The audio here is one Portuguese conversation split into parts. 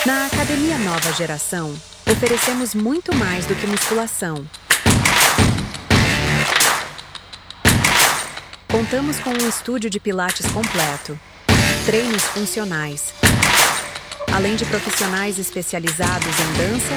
Na Academia Nova Geração, oferecemos muito mais do que musculação. Contamos com um estúdio de pilates completo, treinos funcionais, além de profissionais especializados em dança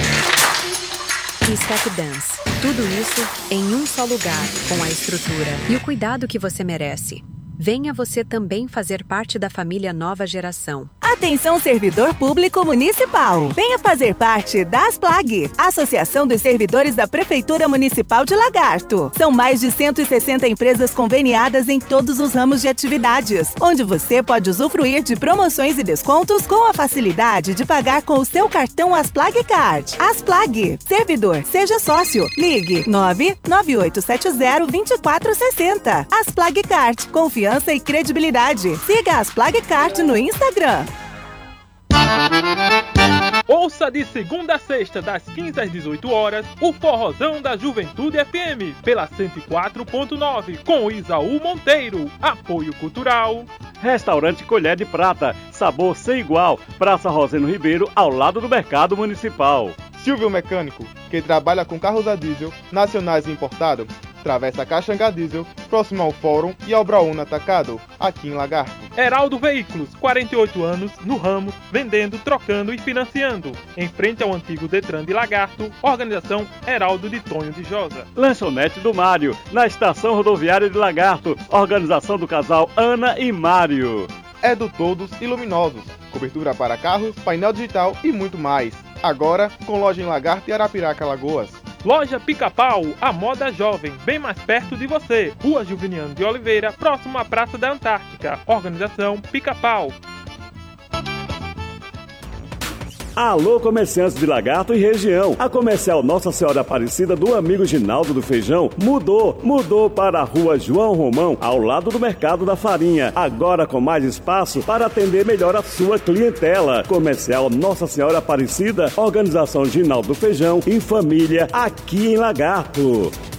e step dance. Tudo isso em um só lugar, com a estrutura e o cuidado que você merece. Venha você também fazer parte da família Nova Geração. Atenção, servidor público municipal. Venha fazer parte da ASPLAG, Associação dos Servidores da Prefeitura Municipal de Lagarto. São mais de 160 empresas conveniadas em todos os ramos de atividades, onde você pode usufruir de promoções e descontos com a facilidade de pagar com o seu cartão ASPLAG Card. ASPLAG. Servidor, seja sócio. Ligue 99870-2460. ASPLAG Card. Confiança e credibilidade. Siga a ASPLAG Card no Instagram. Ouça de segunda a sexta, das 15 às 18 horas, o Forrozão da Juventude FM, pela 104.9, com Isaú Monteiro. Apoio Cultural. Restaurante Colher de Prata, sabor sem igual. Praça Roseno Ribeiro, ao lado do Mercado Municipal. Silvio Mecânico, que trabalha com carros a diesel, nacionais e importados. Travessa Caxangá Diesel, próximo ao Fórum e ao Brauna Atacado, aqui em Lagarto. Heraldo Veículos, 48 anos, no ramo, vendendo, trocando e financiando. Em frente ao antigo Detran de Lagarto, organização Heraldo de Tonho de Josa. Lanchonete do Mário, na estação rodoviária de Lagarto, organização do casal Ana e Mário. É do Todos e Luminosos, cobertura para carros, painel digital e muito mais. Agora, com loja em Lagarto e Arapiraca, Alagoas. Loja Pica-Pau, a moda jovem, bem mais perto de você. Rua Juveniano de Oliveira, próximo à Praça da Antártica. Organização Pica-Pau. Alô, comerciantes de Lagarto e região. A Comercial Nossa Senhora Aparecida do amigo Ginaldo do Feijão mudou para a Rua João Romão, ao lado do Mercado da Farinha. Agora com mais espaço para atender melhor a sua clientela. Comercial Nossa Senhora Aparecida, organização Ginaldo do Feijão, em família, aqui em Lagarto.